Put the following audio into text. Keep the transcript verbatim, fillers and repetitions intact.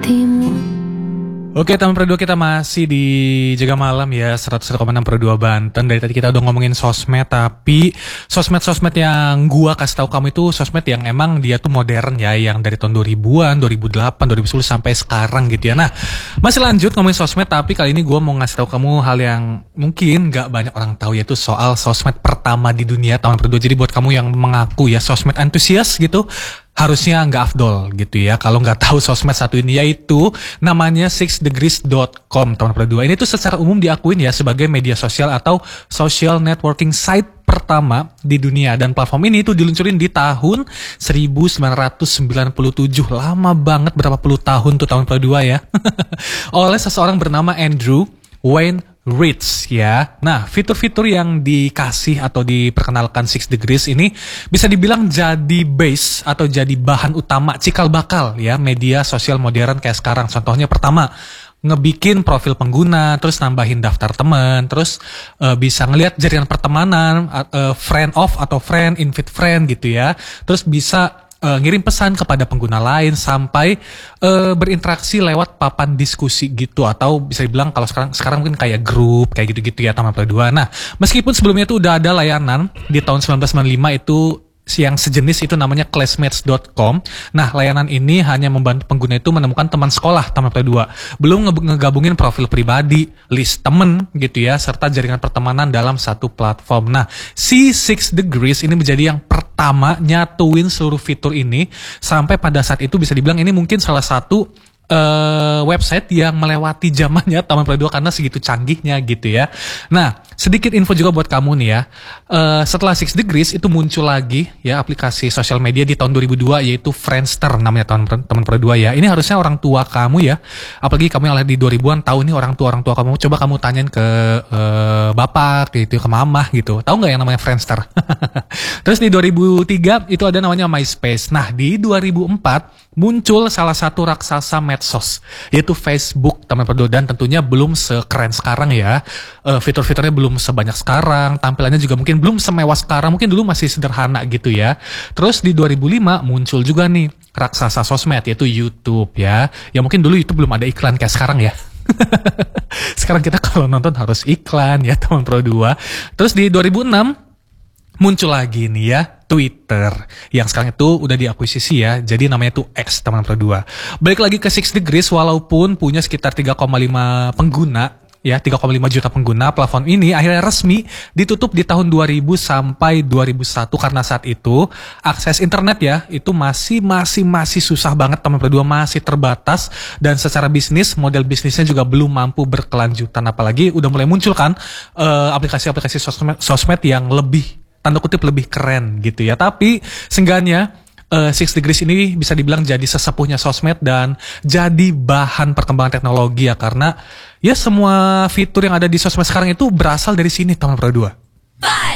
hatimu. Oke, teman Pro dua, kita masih di Jaga Malam ya, seratus satu koma enam Pro dua Banten. Dari tadi kita udah ngomongin sosmed, tapi sosmed-sosmed yang gua kasih tahu kamu itu sosmed yang emang dia tuh modern ya, yang dari tahun dua ribuan, dua ribu delapan, dua ribu sepuluh sampai sekarang gitu ya. Nah, masih lanjut ngomongin sosmed, tapi kali ini gua mau ngasih tahu kamu hal yang mungkin gak banyak orang tahu, yaitu soal sosmed pertama di dunia, teman Pro dua. Jadi buat kamu yang mengaku ya sosmed antusias gitu, harusnya nggak afdol gitu ya kalau nggak tahu sosmed satu ini, yaitu namanya six degrees dot com, teman Pro dua. Ini tuh secara umum diakuin ya sebagai media sosial atau social networking site pertama di dunia, dan platform ini tuh diluncurin di tahun seribu sembilan ratus sembilan puluh tujuh. Lama banget, berapa puluh tahun tuh teman Pro dua ya. Oleh seseorang bernama Andrew Wayne Rich ya. Nah, fitur-fitur yang dikasih atau diperkenalkan Six Degrees ini bisa dibilang jadi base atau jadi bahan utama cikal bakal ya media sosial modern kayak sekarang. Contohnya pertama, ngebikin profil pengguna, terus nambahin daftar teman, terus uh, bisa ngelihat jaringan pertemanan, uh, friend of atau friend, invite friend gitu ya. Terus bisa Uh, ngirim pesan kepada pengguna lain, sampai uh, berinteraksi lewat papan diskusi gitu, atau bisa dibilang kalau sekarang sekarang mungkin kayak grup kayak gitu-gitu ya teman Pro dua. Nah, meskipun sebelumnya itu udah ada layanan di tahun seribu sembilan ratus sembilan puluh lima itu yang sejenis, itu namanya classmates dot com. Nah, layanan ini hanya membantu pengguna itu menemukan teman sekolah teman Pro dua, belum ngegabungin profil pribadi, list temen gitu ya, serta jaringan pertemanan dalam satu platform. Nah, si Six Degrees ini menjadi yang pertama nyatuin seluruh fitur ini, sampai pada saat itu bisa dibilang ini mungkin salah satu Uh, website yang melewati zamannya teman Pro dua karena segitu canggihnya gitu ya. Nah, sedikit info juga buat kamu nih ya. Uh, setelah Six Degrees itu muncul lagi ya aplikasi sosial media di tahun dua ribu dua, yaitu Friendster namanya teman Pro dua ya. Ini harusnya orang tua kamu ya, apalagi kamu yang lahir di dua ribuan tahu ini orang tua orang tua kamu. Coba kamu tanyain ke uh, bapak gitu, ke mama gitu. Tahu nggak yang namanya Friendster? Terus di dua ribu tiga itu ada namanya MySpace. Nah, di dua ribu empat muncul salah satu raksasa medsos, yaitu Facebook teman Pro dua, dan tentunya belum sekeren sekarang ya. Uh, fitur-fiturnya belum sebanyak sekarang, tampilannya juga mungkin belum semewah sekarang, mungkin dulu masih sederhana gitu ya. Terus di dua ribu lima muncul juga nih raksasa sosmed, yaitu YouTube ya. Ya mungkin dulu YouTube belum ada iklan kayak sekarang ya. Sekarang kita kalau nonton harus iklan ya teman Pro dua. Terus di dua ribu enam muncul lagi nih ya Twitter, yang sekarang itu udah diakuisisi ya, jadi namanya tuh X teman Pro dua. Balik lagi ke Six Degrees, walaupun punya sekitar tiga koma lima pengguna ya, tiga koma lima juta pengguna, platform ini akhirnya resmi ditutup di tahun dua ribu sampai dua ribu satu, karena saat itu akses internet ya itu masih masih masih susah banget teman Pro dua, masih terbatas, dan secara bisnis model bisnisnya juga belum mampu berkelanjutan, apalagi udah mulai muncul kan uh, aplikasi-aplikasi sosmed, sosmed yang lebih tanda kutip lebih keren gitu ya. Tapi seenggaknya uh, Six Degrees ini bisa dibilang jadi sesepuhnya sosmed dan jadi bahan perkembangan teknologi ya, karena ya semua fitur yang ada di sosmed sekarang itu berasal dari sini teman Pro dua.